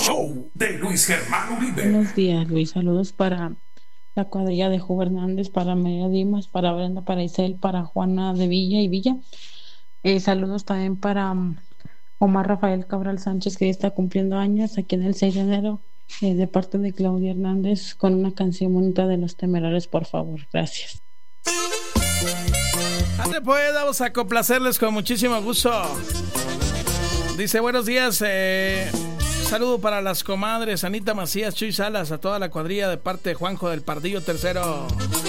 show de Luis Germán Uribe. Buenos días, Luis. Saludos para la cuadrilla de Juve Hernández, para María Dimas, para Brenda, para Isel, para Juana de Villa y Villa. Saludos también para Omar Rafael Cabral Sánchez, que está cumpliendo años aquí en el 6 de enero, de parte de Claudia Hernández, con una canción bonita de Los Temerarios, por favor. Gracias. Pues vamos a complacerles con muchísimo gusto. Dice, buenos días, saludo para las comadres Anita Macías, Chuy Salas, a toda la cuadrilla de parte de Juanjo del Pardillo Tercero.